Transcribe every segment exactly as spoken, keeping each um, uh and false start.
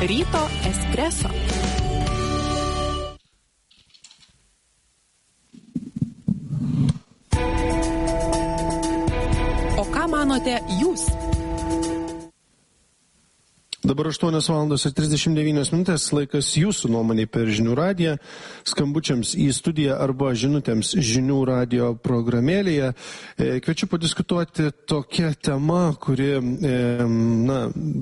Ryto espreso. O ką manote jūs? Dabar aštuonios valandos ir trisdešimt devynios minutės, laikas jūsų nuomonei per žinių radiją, skambučiams į studiją arba žinutėms žinių radijo programėlėje. Kviečiu padiskutuoti tokia tema, kuri, na,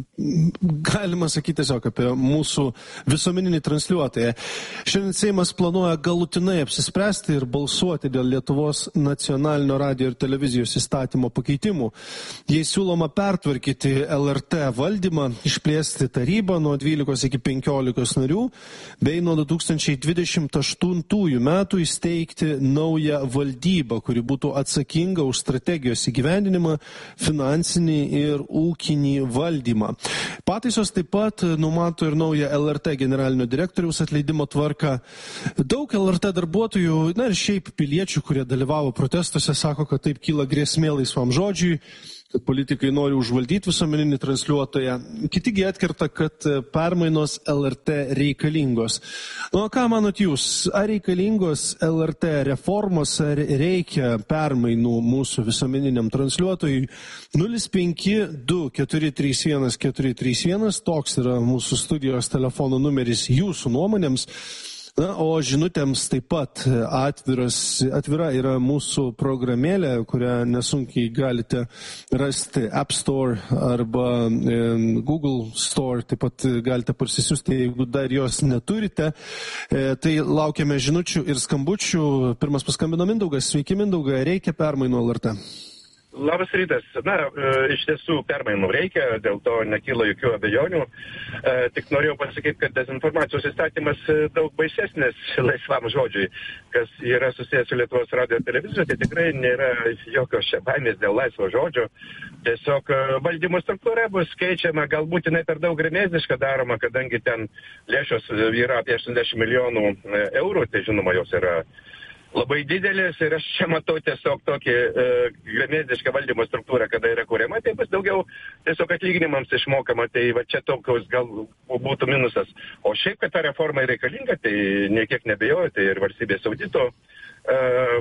galima sakyti tiesiog apie mūsų visuomeninį transliuotoją. Šiandien Seimas planuoja galutinai apsispręsti ir balsuoti dėl Lietuvos nacionalinio radijo ir televizijos įstatymo pakeitimų. Jei siūloma pertvarkyti L R T valdymą, išplėsti plėsti tarybą nuo dvylikos iki penkiolikos narių, bei nuo du tūkstančiai dvidešimt aštuntųjų metų įsteigti naują valdybą, kuri būtų atsakinga už strategijos įgyvendinimą, finansinį ir ūkinį valdymą. Pataisos taip pat numato ir naują L R T generalinio direktoriaus atleidimo tvarką. Daug L R T darbuotojų, na ir šiaip piliečių, kurie dalyvavo protestuose, sako, kad taip kyla grėsmė laisvam žodžiui, kad politikai nori užvaldyti visuomeninį transliuotoją. Kitigi atkerta, kad permainos L R T reikalingos. Nu, ką manot jūs? Ar reikalingos L R T reformos, ar reikia permainų mūsų visuomeniniam transliuotojui? nulis penki du keturi trys vienas keturi trys vienas, toks yra mūsų studijos telefono numeris jūsų nuomonėms. Na, o žinutėms taip pat atviras, atvira yra mūsų programėlė, kurią nesunkiai galite rasti App Store arba e, Google Store, taip pat galite parsisiųsti, jeigu dar jos neturite. E, tai laukiame žinučių ir skambučių. Pirmas paskambino Mindaugas. Sveiki, Mindaugai, reikia permainų L R T? Labas rytas. Na, iš tiesų permainų reikia, dėl to nekyla jokių abejonių. Tik norėjau pasakyti, kad dezinformacijos įstatymas daug baisesnis laisvam žodžiui, kas yra susijęs su Lietuvos radijo televizija, tai tikrai nėra jokios čia baimės dėl laisvo žodžio. Tiesiog valdymo struktūra bus keičiama, galbūt jinai per daug gremėzdiška daroma, kadangi ten lėšos yra apie aštuoniasdešimt milijonų eurų, tai žinoma jos yra labai didelis ir aš čia matau tiesiog tokį e, gremėzdišką valdymo struktūrą, kada yra kuriama, tai bus daugiau tiesiog atlyginimams išmokama, tai va čia tokios gal būtų minusas. O šiaip, kad ta reforma reikalinga, tai niekiek nebejoju, tai ir valstybės audito e,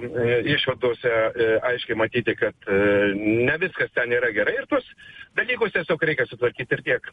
išvadose e, aiškiai matyti, kad e, ne viskas ten yra gerai ir tuos dalykus tiesiog reikia sutvarkyti ir tiek.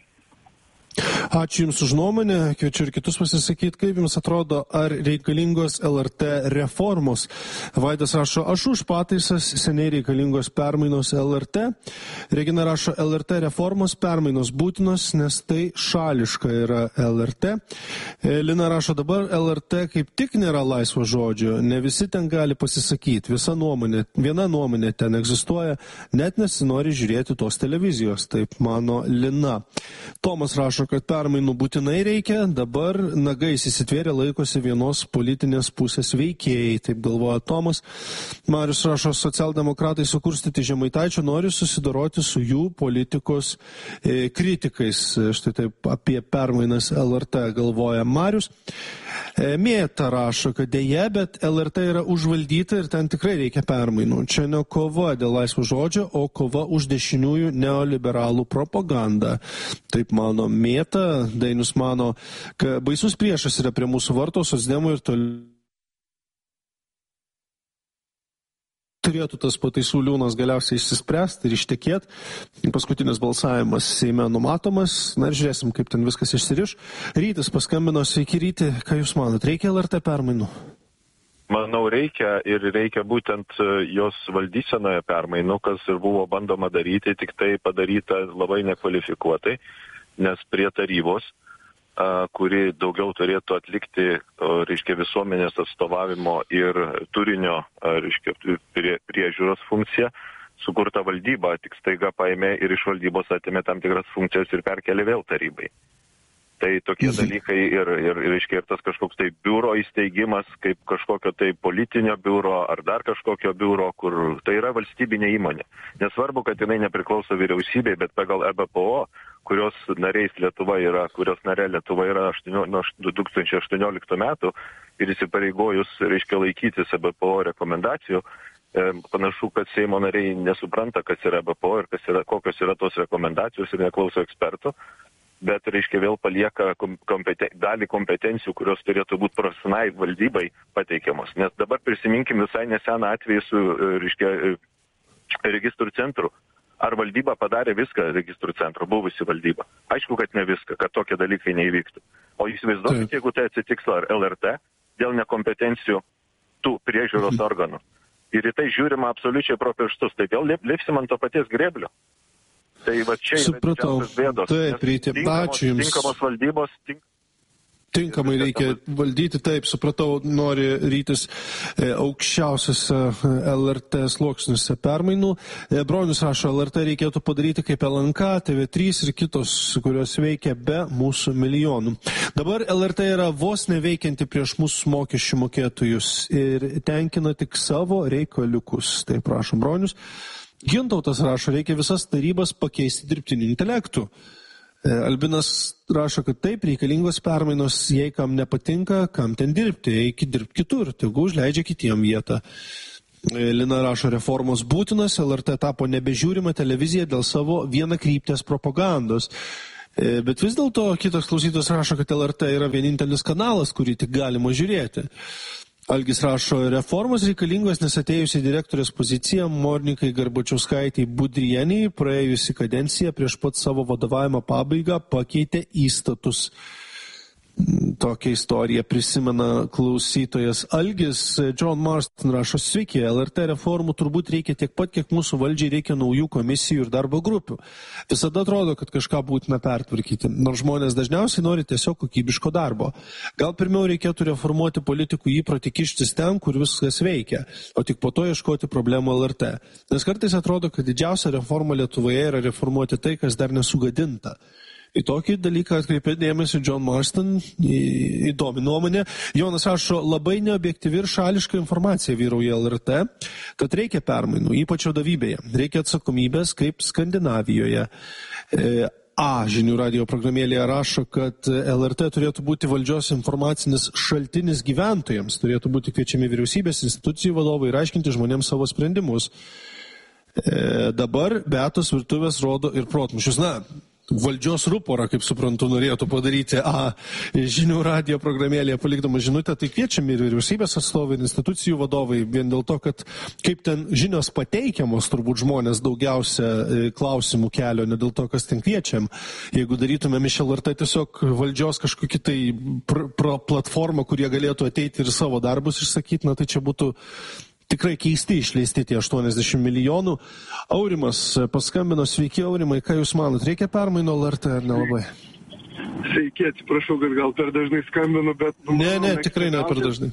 Ačiū Jums už nuomonę, kviečiu ir kitus pasisakyti, kaip Jums atrodo, ar reikalingos L R T reformos. Vaidas rašo, aš už pataisas, seniai reikalingos permainos L R T. Regina rašo, L R T reformos permainos būtinos, nes tai šališka yra L R T. Lina rašo, dabar L R T kaip tik nėra laisvo žodžio, ne visi ten gali pasisakyti, visa nuomonė, viena nuomonė ten egzistuoja, net nesinori žiūrėti tos televizijos, taip mano Lina. Tomas rašo, kad permainų būtinai reikia, dabar nagais įsitvėrė laikosi vienos politinės pusės veikėjai, taip galvoja Tomas. Marius rašo, socialdemokratai sukurstyti Žemaitaičio nori susidoroti su jų politikos e, kritikais. Štai taip apie permainas L R T galvoja Marius. E, Mėta rašo, kad dėja, bet L R T yra užvaldyta ir ten tikrai reikia permainų. Čia ne kova dėl laisvo žodžio, o kova už dešiniųjų neoliberalų propagandą. Taip mano Mėta. Dainius mano, kad baisus priešas yra prie mūsų varto, socdemų ir toliau turėtų tas pataisų liūnas galiausiai išsispręsti ir ištekėti. Paskutinis balsavimas Seime numatomas. Na ir žiūrėsim, kaip ten viskas išsiriš. Rytis paskambino, sveiki Ryti, ką Jūs manot, reikia L R T permainų? Manau, reikia ir reikia būtent jos valdysenoje permainų, kas ir buvo bandoma daryti, tik tai padaryta labai nekvalifikuotai. Nes prie tarybos, a, kuri daugiau turėtų atlikti, o, reiškia, visuomenės atstovavimo ir turinio, a, reiškia, prie, priežiūros funkciją, sukurta valdyba, tik staiga paėmė ir iš valdybos atėmė tam tikras funkcijas ir perkelė vėl tarybai. Tai tokie dalykai ir, ir, reiškia, ir tas kažkoks tai biuro įsteigimas, kaip kažkokio tai politinio biuro ar dar kažkokio biuro, kur tai yra valstybinė įmonė. Nesvarbu, kad jinai nepriklauso vyriausybei, bet pagal E B P O, kurios nariais Lietuva yra, kurios narė Lietuva yra nuo du tūkstančiai aštuonioliktų metų ir įsipareigojus, reiškia, laikytis E B P O rekomendacijų, e, panašu, kad Seimo nariai nesupranta, kas yra E B P O ir kas yra, kokios yra tos rekomendacijos ir neklauso ekspertų. bet, reiškia, vėl palieka kompeten... dalį kompetencijų, kurios turėtų būti profesionaliai valdybai pateikiamos. Nes dabar prisiminkim visai neseną atvejį su, reiškia, registrų centru. Ar valdyba padarė viską registrų centro, buvusi valdyba? Aišku, kad ne viską, kad tokie dalykai neįvyktų. O jūs įsivaizduokit, jeigu tai atsitiks ar L R T dėl nekompetencijų tų priežiūros organų. Ir į tai žiūrima absoliučiai pro pirštus. Tai vėl lipsim ant to paties grėblio. Tai va čia yra didžiausias bėdos. Taip, Ryti, ačiū Jums. Tinkamos valdybos, tink... Tinkamai reikia valdyti, taip, supratau, nori Rytis e, aukščiausiuose L R T sluoksniuose permainų. E, Bronius rašo, L R T reikėtų padaryti kaip L N K, T V trys ir kitos, kurios veikia be mūsų milijonų. Dabar L R T yra vos neveikianti prieš mūsų mokesčių mokėtojus ir tenkina tik savo reikaliukus. Tai prašom, Bronius. Gintautas rašo, reikia visas tarybas pakeisti dirbtiniu intelektu. Albinas rašo, kad taip, reikalingos permainos, jei kam nepatinka, kam ten dirbti, eikit dirbti kitur, tegu užleidžia kitiem vietą. Lina rašo, reformos būtinas, L R T tapo nebežiūrima televizija dėl savo vienakryptės propagandos. Bet vis dėlto kitas klausytojas rašo, kad L R T yra vienintelis kanalas, kurį tik galima žiūrėti. Algis rašo, reformos reikalingos, nes atėjus į direktorės poziciją Monikai Garbačiauskaitei Budrienei praėjusi kadencija prieš pat savo vadovavimo pabaigą pakeitė įstatus. Tokią istoriją prisimena klausytojas Algis. John Marston rašo, sveiki, L R T reformų turbūt reikia tiek pat, kiek mūsų valdžiai reikia naujų komisijų ir darbo grupių. Visada atrodo, kad kažką būtina pertvarkyti, nors žmonės dažniausiai nori tiesiog kokybiško darbo. Gal pirmiau reikėtų reformuoti politikų įprotį kištis ten, kur viskas veikia, o tik po to ieškoti problemų L R T. Nes kartais atrodo, kad didžiausia reforma Lietuvoje yra reformuoti tai, kas dar nesugadinta. Į tokį dalyką atkreipė dėmesį John Marston, į, įdomi nuomonė. Jonas rašo, labai neobjektyvi ir šališka informacija vyrauja L R T, tad reikia permainų, ypač vadovybėje. Reikia atsakomybės kaip Skandinavijoje. E, A, žinių radio programėlėje rašo, kad L R T turėtų būti valdžios informacinis šaltinis gyventojams, turėtų būti kviečiami vyriausybės institucijų vadovai ir aiškinti žmonėms savo sprendimus. E, dabar Beatos virtuvės rodo ir protmušius. Na, valdžios ruporą, kaip suprantu, norėtų padaryti A, žinių radio programėlėje palikdama žinutę, tai kviečiami ir vyriausybės atstovai, ir institucijų vadovai, vien dėl to, kad kaip ten žinios pateikiamos, turbūt žmonės daugiausia klausimų kelio, ne dėl to, kas ten kviečiam. Jeigu darytumėm iš L R T tiesiog valdžios kažkokį tai pr- pr- platformą, kurie galėtų ateiti ir savo darbus išsakyti, na tai čia būtų tikrai keisti išleisti tie aštuoniasdešimt milijonų. Aurimas paskambino, sveiki Aurimai, ką jūs manot, reikia permainų L R T ar nelabai? Sveiki, atsiprašau, kad gal per dažnai skambinu, bet... Ne, ne, tikrai ne per dažnai.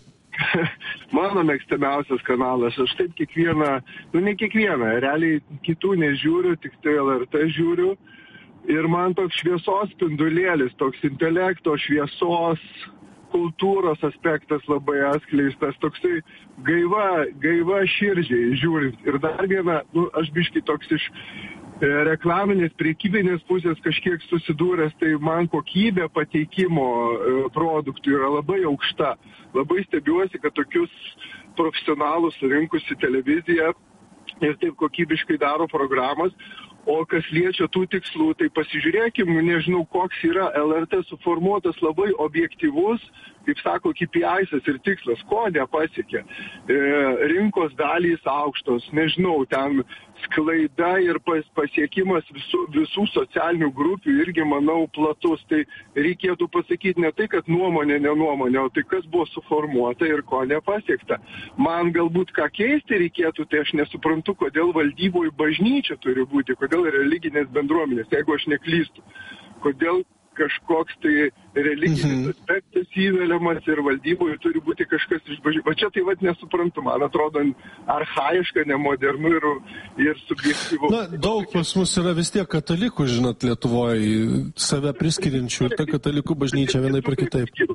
Mano mėgstamiausias kanalas, aš taip kiekvieną, nu ne kiekvieną, realiai kitų nežiūriu, tik tai L R T žiūriu. Ir man toks šviesos spindulėlis, toks intelekto šviesos, kultūros aspektas labai atskleistas, toksai gaiva, gaiva širdžiai žiūrint. Ir dar viena, nu, aš biškai toks iš e, reklaminės, priekybinės pusės kažkiek susidūręs, tai man kokybė pateikimo e, produktų yra labai aukšta. Labai stebiuosi, kad tokius profesionalus surinkusi televiziją ir taip kokybiškai daro programas. O kas liečia tų tikslų, tai pasižiūrėkim, nežinau, koks yra L R T suformuotas labai objektyvus, kaip sako, K P I-sas ir tikslas, ko nepasiekė. E, rinkos dalys aukštos, nežinau, ten sklaida ir pas, pasiekimas visų, visų socialinių grupių irgi, manau, platus. Tai reikėtų pasakyti ne tai, kad nuomonė, nenuomonė, o tai kas buvo suformuota ir ko nepasiekta. Man galbūt ką keisti reikėtų, tai aš nesuprantu, kodėl valdyboje bažnyčia turi būti, kodėl religinės bendruomenės, jeigu aš neklystu. Kodėl kažkoks tai religinis mhm. aspektas įveliamas ir valdyboje turi būti kažkas iš bažnyčios. O čia tai vat nesuprantu, man atrodo archaiška, nemodernu ir, ir subjektyvu. Na, daug pas mus yra vis tiek katalikų, žinot, Lietuvoje, save priskiriančių ir ta katalikų bažnyčia vienaip ir kitaip.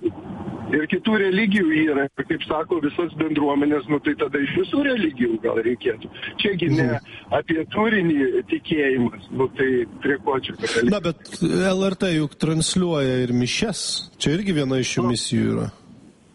Ir kitų religijų yra, kaip sako, visas bendruomenės, nu tai tada iš visų religijų gal reikėtų. Čiagi ne apie turinį tikėjimas, nu tai prie ko čia katalikai. Na, bet L R T juk transliuoja ir mišes. Čia irgi viena iš jų misijų yra. Tai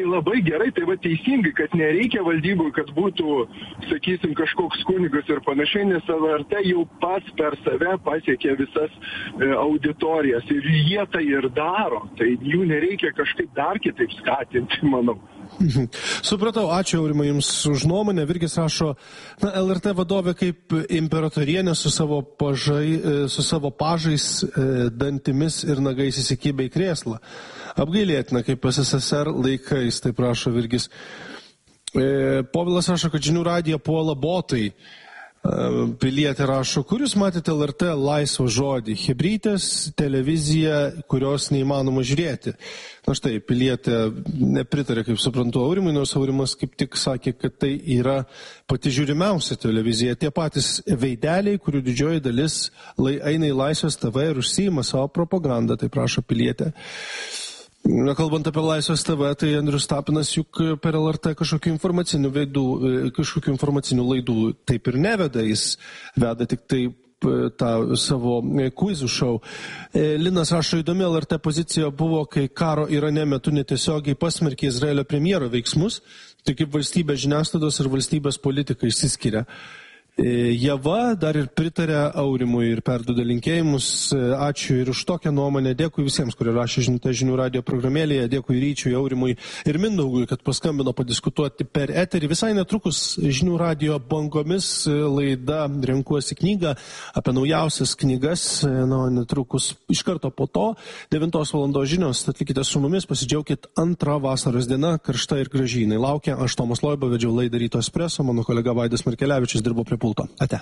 labai gerai, tai va teisingai, kad nereikia valdybų, kad būtų, sakysim, kažkoks kunigas ir panašiai, nes L R T jau pats per save pasiekė visas e, auditorijas ir jie tai ir daro, tai jų nereikia kažkaip dar kitaip skatinti, manau. Supratau, ačiū Aurimai Jums už nuomonę. Virgis rašo, na, L R T vadovė kaip imperatorienė su savo, pažai, su savo pažais, dantimis ir nagais įsikibė į krėslą. Apgailėtina, kaip S S S R laikais, taip rašo Virgis. Povilas rašo, kad žinių radiją puola botai. Pilietė rašo, kur jūs matėte L R T laisvą žodį? Hebrytės, televizija, kurios neįmanoma žiūrėti. Na štai, Pilietė nepritarė, kaip suprantu, Aurimui, nors Aurimas kaip tik sakė, kad tai yra pati žiūrimiausia televizija. Tie patys veideliai, kurių didžioji dalis eina į Laisvės T V ir užsiima savo propagandą, taip prašo Pilietė. Na, kalbant apie Laisvės T V, tai Andrius Tapinas juk per L R T kažkokių informacinių veidų, kažkokių informacinių laidų taip ir neveda, jis veda tik taip tą savo quizų šou. Linas rašo, įdomi L R T pozicija buvo, kai karo Irane metu netiesiogiai pasmerkė Izraelio premjero veiksmus, tai kaip valstybės žiniasklaidos ir valstybės politika išsiskiria. Java dar ir pritarė Aurimui ir perduoda linkėjimus. Ačiū ir už tokią nuomonę. Dėkui visiems, kurie rašė žinutę žinių radio programėlėje. Dėkui Ryčiui, Aurimui ir Mindaugui, kad paskambino padiskutuoti per eterį. Visai netrukus žinių radio bangomis laida Renkuosi knygą apie naujausias knygas. Na, netrukus iš karto po to devintos valandos žinios. Atlikite su mumis, pasidžiaukit antrą vasaros diena, karšta ir gražynai. Laukia, aš Tomas Loiba vedžiau laidą Ryto Espresso, mano kolega Vaidas Markelevičius dirbo prie pulto. Ate.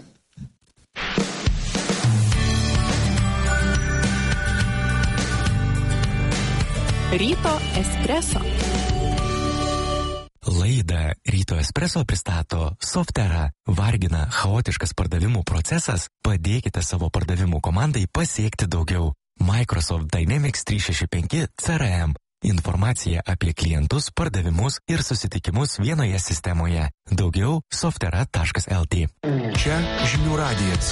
Ryto Espresso. Laidą Ryto Espresso pristato Softera. Vargina chaotiškas pardavimų procesas? Padėkite savo pardavimų komandai pasiekti daugiau. Microsoft Dynamics trys šeši penki C R M. Informacija apie klientus, pardavimus ir susitikimus vienoje sistemoje. Daugiau softera taškas L T. Čia žinių radijas.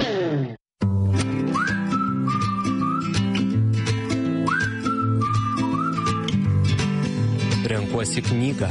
Renkuosi knygą.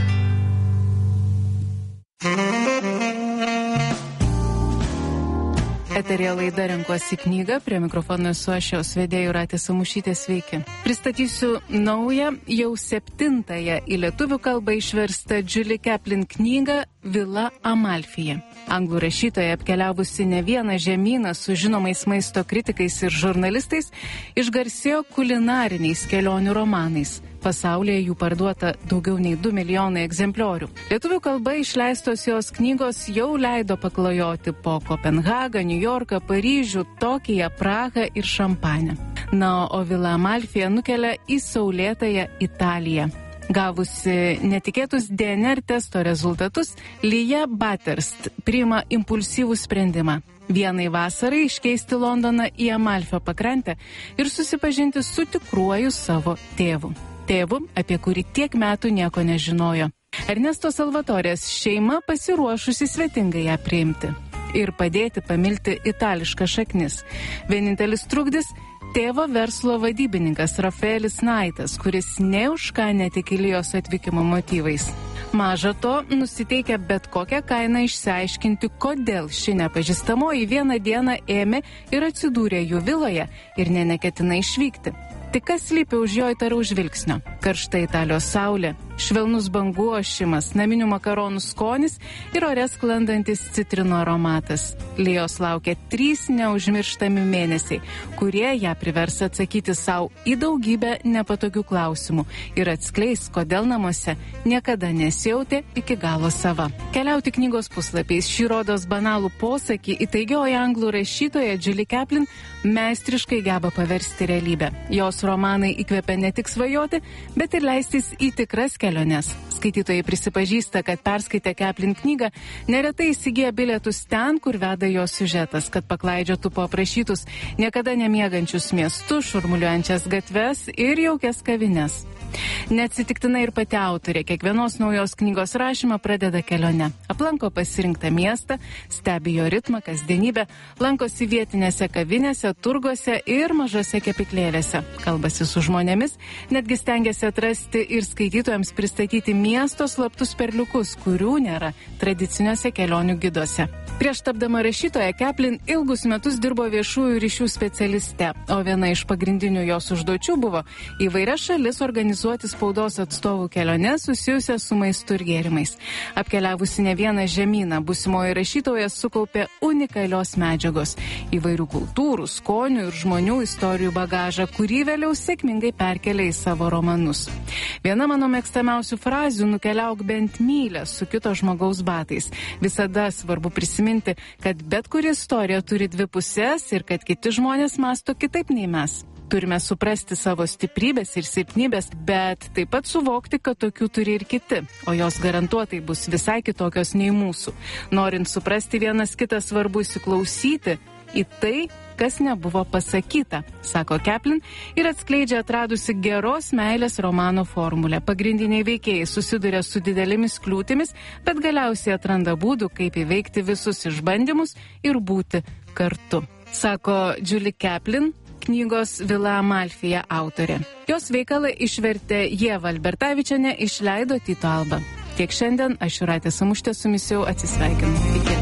Eterija laida Renkuosi knygą, prie mikrofono esu aš jos vedėjų Jūratė Samušytė, sveiki. Pristatysiu naują, jau septintąją į lietuvių kalbą išverstą Julie Kaplan knygą Vila Amalfija. Anglų rašytoja, apkeliavusi ne vieną žemyną su žinomais maisto kritikais ir žurnalistais, išgarsėjo kulinariniais kelionių romanais. Pasaulyje jų parduota daugiau nei du milijonai egzempliorių. Lietuvių kalba išleistos jos knygos jau leido paklajoti po Kopenhagą, Niujorką, Paryžių, Tokiją, Prahą ir Šampanę. Na, o Vila Amalfija nukelia į saulėtąją Italiją. Gavusi netikėtus D N R testo rezultatus, Lija Baterst priima impulsyvų sprendimą. Vienai vasarai iškeisti Londoną į Amalfio pakrantę ir susipažinti su tikruoju savo tėvu. Tėvu, apie kurį tiek metų nieko nežinojo. Ernesto Salvatorės šeima pasiruošusi svetingai ją priimti ir padėti pamilti itališką šaknis. Vienintelis trukdis – tėvo verslo vadybininkas Rafaelis Naitas, kuris ne už ką netiki Lijos atvykimo motyvais. Maža to, nusiteikia bet kokią kainą išsiaiškinti, kodėl ši nepažįstamoji vieną dieną ėmė ir atsidūrė jų viloje ir nė neketina išvykti. Tik kas slypi už jo įtaraus žvilgsnio? Karšta Italijos saulė, švelnus bangų ošimas, naminių makaronų skonis ir ore sklandantis citrinų aromatas. Lijos laukia trys neužmirštami mėnesiai, kurie ją privers atsakyti savo į daugybę nepatogių klausimų ir atskleis, kodėl namuose niekada nesijautė iki galo sava. Keliauti knygos puslapiais šį rodos banalų posakį įtaigioji anglų rašytoja Julie Kaplan meistriškai geba paversti realybę. Jos romanai įkvepia ne tik svajoti, bet ir leistis į tikras keliones. Skaitytojai prisipažįsta, kad perskaitę Kaplan knygą neretai įsigyja bilietus ten, kur veda jos siužetas, kad paklaidžiotų po aprašytus niekada nemiegančius miestus, šurmuliuojančias gatves ir jaukias kavines. Neatsitiktinai ir pati autorė kiekvienos naujos knygos rašymą pradeda kelione. Aplanko pasirinktą miestą, stebi jo ritmą, kasdienybę, lankosi vietinėse kavinėse, turguose ir mažose kepiklėlėse. Kalbasi su žmonėmis, netgi stengiasi atrasti ir skaitytojams pristatyti miesto slaptus perliukus, kurių nėra tradiciniuose kelionių giduose. Prieš tapdama rašytoja, Kaplan ilgus metus dirbo viešųjų ryšių specialiste, o viena iš pagrindinių jos užduočių buvo įvairias šalis organizuoti spaudos atstovų keliones susijusias su maistu ir gėrimais. Apkeliavusi ne vieną žemyną, būsimoji rašytoja sukaupė unikalios medžiagos, įvairių kultūrų, skonių ir žmonių istorijų bagažą, kurį vėliau sėkmingai perkelia į savo romanus. Viena mano mėgstamiausių frazių: nukeliauk bent mylę su kito žmogaus batais. Visada svarbu prisiminti, kad bet kuri istorija turi dvi pusės ir kad kiti žmonės mąsto kitaip nei mes. Turime suprasti savo stiprybės ir silpnybės, bet taip pat suvokti, kad tokių turi ir kiti, o jos garantuotai bus visai kitokios nei mūsų. Norint suprasti vienas kitą, svarbu įsiklausyti į tai, kas nebuvo pasakyta, sako Kaplan ir atskleidžia atradusi geros meilės romano formulę. Pagrindiniai veikėjai susiduria su didelėmis kliūtimis, bet galiausiai atranda būdų, kaip įveikti visus išbandymus ir būti kartu, sako Julie Kaplan, knygos Vila Amalfija autorė. Jos veikalą išvertė Ieva Albertavičienė, išleido Tyto Alba. Tiek šiandien, aš Jūratė Samušytė su jumis jau atsisveikinu. Iki.